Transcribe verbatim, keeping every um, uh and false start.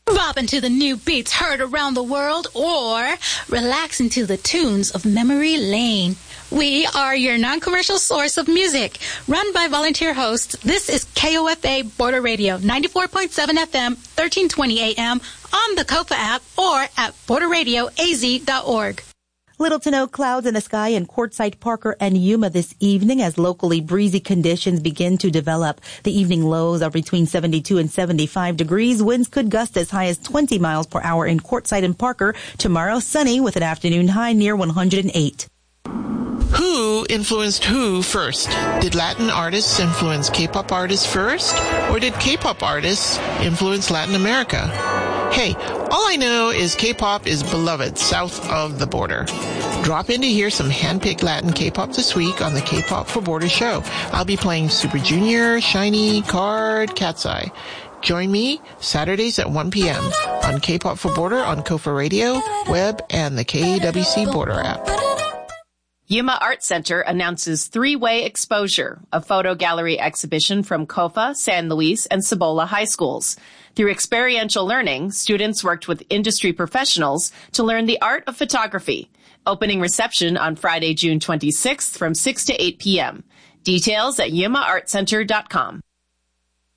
Bobbing to the new beats heard around the world, or relaxing to the tunes of Memory Lane. We are your non-commercial source of music. Run by volunteer hosts, this is K O F A Border Radio, ninety-four point seven F M, thirteen twenty A M, on the Kofa app, or at border radio a z dot org. Little to no clouds in the sky in Quartzsite, Parker, and Yuma this evening as locally breezy conditions begin to develop. The evening lows are between seventy-two and seventy-five degrees. Winds could gust as high as twenty miles per hour in Quartzsite and Parker. Tomorrow, sunny with an afternoon high near one hundred eight. Who influenced who first? Did Latin artists influence K-pop artists first? Or did K-pop artists influence Latin America? Hey, all I know is K-pop is beloved south of the border. Drop in to hear some hand-picked Latin K-pop this week on the K-pop for Border show. I'll be playing Super Junior, Shiny, Card, Cat's Eye. Join me Saturdays at one p.m. on K-pop for Border on Kofa Radio, web, and the K W C Border app. Yuma Art Center announces Three-Way Exposure, a photo gallery exhibition from Kofa, San Luis, and Cibola high schools. Through experiential learning, students worked with industry professionals to learn the art of photography. Opening reception on Friday, June twenty-sixth from six to eight p.m. Details at yuma art center dot com.